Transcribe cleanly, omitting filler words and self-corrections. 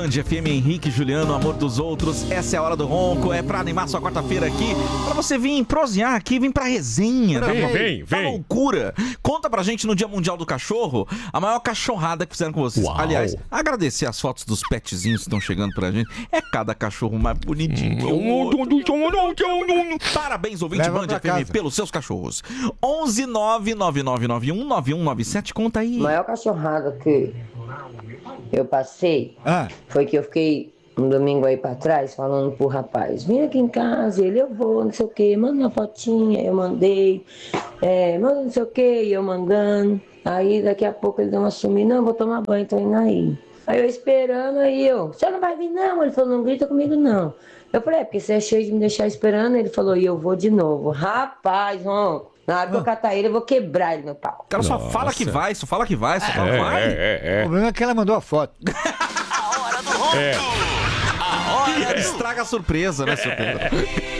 Band FM, Henrique, Juliano, amor dos outros. Essa é a Hora do Ronco, é pra animar sua quarta-feira aqui, pra você vir prosear aqui, vir pra resenha. Vem. Tá loucura. Conta pra gente no Dia Mundial do Cachorro, a maior cachorrada que fizeram com vocês. Uau. Aliás, agradecer as fotos dos petzinhos que estão chegando pra gente. É cada cachorro mais bonitinho. Parabéns, ouvinte Leva Band pra FM, casa. pelos seus cachorros. 11 999919197, conta aí. A maior cachorrada que eu passei foi que eu fiquei um domingo aí pra trás falando pro rapaz: vem aqui em casa, ele, eu vou, não sei o que, manda uma fotinha, eu mandei, manda não sei o que, e eu mandando. Aí daqui a pouco ele deu uma sumida: não, vou tomar banho, tô indo aí. Aí eu esperando, aí você não vai vir não? Ele falou: não grita comigo não. Eu falei: porque você é cheio de me deixar esperando. Ele falou: e eu vou de novo. Rapaz, Ronco, na hora que eu catar ele, eu vou quebrar ele no pau. O cara só fala que vai, só fala que vai, só fala vai. O problema é que ela mandou a foto. A Hora do Ronco. A hora estraga a surpresa, né, seu Pedro?